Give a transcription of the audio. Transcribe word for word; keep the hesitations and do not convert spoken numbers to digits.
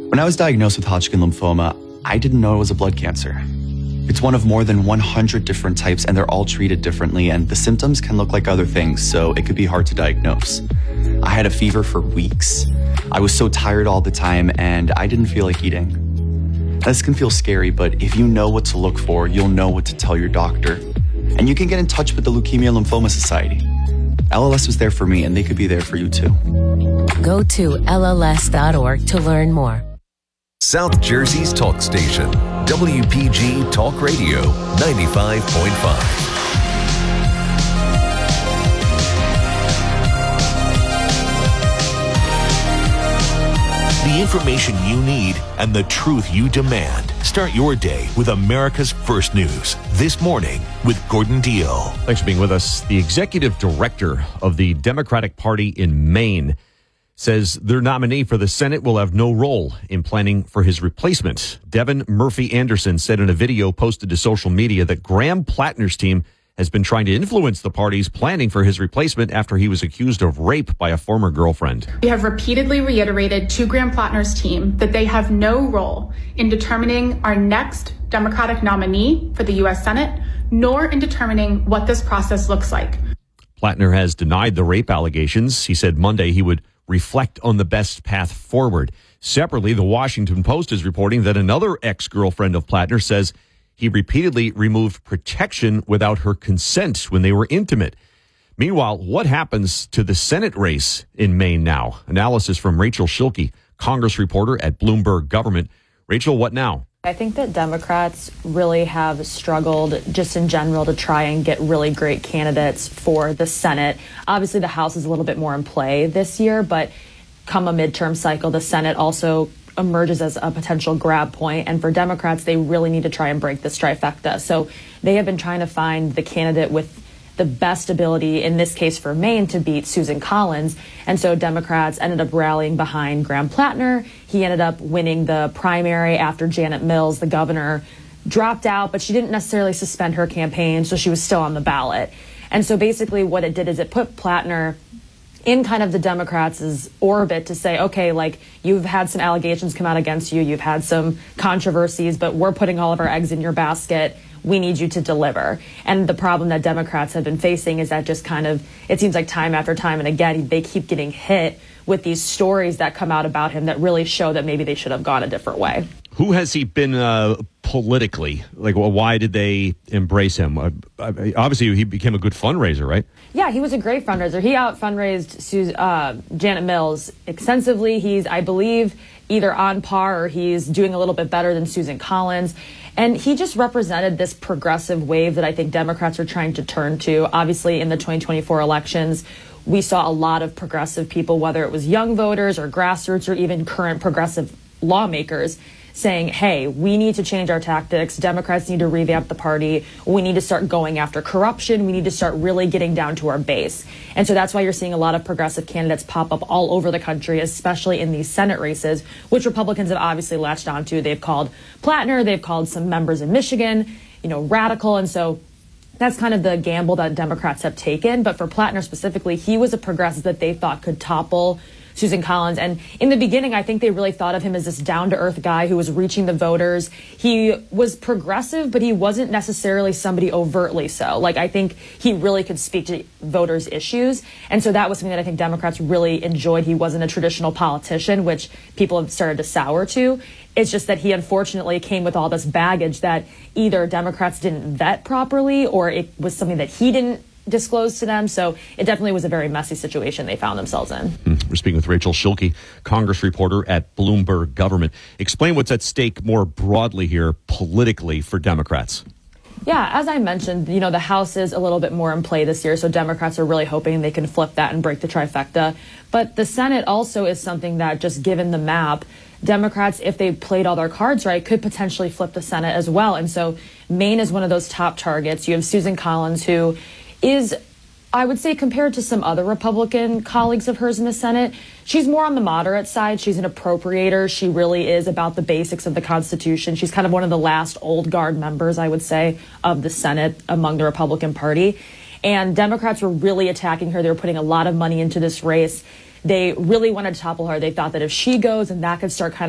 When I was diagnosed with Hodgkin lymphoma, I didn't know it was a blood cancer. It's one of more than one hundred different types, and they're all treated differently, and the symptoms can look like other things, so it could be hard to diagnose. I had a fever for weeks. I was so tired all the time, and I didn't feel like eating. This can feel scary, but if you know what to look for, you'll know what to tell your doctor. And you can get in touch with the Leukemia Lymphoma Society. L L S was there for me, and they could be there for you too. Go to L L S dot org to learn more. South Jersey's talk station, W P G Talk Radio, ninety-five point five. The information you need and the truth you demand. Start your day with America's First News. This morning with Gordon Deal. Thanks for being with us. The executive director of the Democratic Party in Maine says their nominee for the Senate will have no role in planning for his replacement. Devin Murphy Anderson said in a video posted to social media that Graham Plattner's team has been trying to influence the party's planning for his replacement after he was accused of rape by a former girlfriend. We have repeatedly reiterated to Graham Plattner's team that they have no role in determining our next Democratic nominee for the U S Senate, nor in determining what this process looks like. Plattner has denied the rape allegations. He said Monday he would reflect on the best path forward. Separately, the Washington Post is reporting that another ex-girlfriend of Plattner says he repeatedly removed protection without her consent when they were intimate. Meanwhile, what happens to the Senate race in Maine now? Analysis from Rachel Schilke, Congress reporter at Bloomberg Government. Rachel, what now? I think that Democrats really have struggled just in general to try and get really great candidates for the Senate. Obviously, the House is a little bit more in play this year, but come a midterm cycle, the Senate also emerges as a potential grab point. And for Democrats, they really need to try and break this trifecta. So they have been trying to find the candidate with the best ability, in this case for Maine, to beat Susan Collins. And so Democrats ended up rallying behind Graham Plattner. He ended up winning the primary after Janet Mills, the governor, dropped out, but she didn't necessarily suspend her campaign, so she was still on the ballot. And so basically what it did is it put Plattner in kind of the Democrats' orbit to say, okay, like, you've had some allegations come out against you, you've had some controversies, but we're putting all of our eggs in your basket. We need you to deliver. And the problem that Democrats have been facing is that just kind of, it seems like time after time and again, they keep getting hit with these stories that come out about him that really show that maybe they should have gone a different way. Who has he been uh, politically? Like, well, why did they embrace him? Uh, obviously, he became a good fundraiser, right? Yeah, he was a great fundraiser. He out fundraised Sus- uh, Janet Mills extensively. He's, I believe, either on par or he's doing a little bit better than Susan Collins. And he just represented this progressive wave that I think Democrats are trying to turn to. Obviously, in the twenty twenty-four elections, we saw a lot of progressive people, whether it was young voters or grassroots or even current progressive lawmakers, saying, hey, we need to change our tactics. Democrats need to revamp the party. We need to start going after corruption. We need to start really getting down to our base. And so that's why you're seeing a lot of progressive candidates pop up all over the country, especially in these Senate races, which Republicans have obviously latched onto. They've called Plattner, they've called some members in Michigan, you know, radical. And so that's kind of the gamble that Democrats have taken. But for Plattner specifically, he was a progressive that they thought could topple Susan Collins. And in the beginning, I think they really thought of him as this down-to-earth guy who was reaching the voters. He was progressive, but he wasn't necessarily somebody overtly so. Like, I think he really could speak to voters' issues. And so that was something that I think Democrats really enjoyed. He wasn't a traditional politician, which people have started to sour to. It's just that he unfortunately came with all this baggage that either Democrats didn't vet properly or it was something that he didn't disclosed to them. So it definitely was a very messy situation they found themselves in. We're speaking with Rachel Schilke, Congress reporter at Bloomberg Government. Explain what's at stake more broadly here politically for Democrats. Yeah, as I mentioned, you know, the House is a little bit more in play this year, so Democrats are really hoping they can flip that and break the trifecta. But the Senate also is something that, just given the map, Democrats, if they played all their cards right, could potentially flip the Senate as well. And so Maine is one of those top targets. You have Susan Collins, who is, I would say, compared to some other Republican colleagues of hers in the Senate, she's more on the moderate side. She's an appropriator. She really is about the basics of the Constitution. She's kind of one of the last old guard members, I would say, of the Senate among the Republican Party. And Democrats were really attacking her. They were putting a lot of money into this race. They really wanted to topple her. They thought that if she goes, and that could start kind of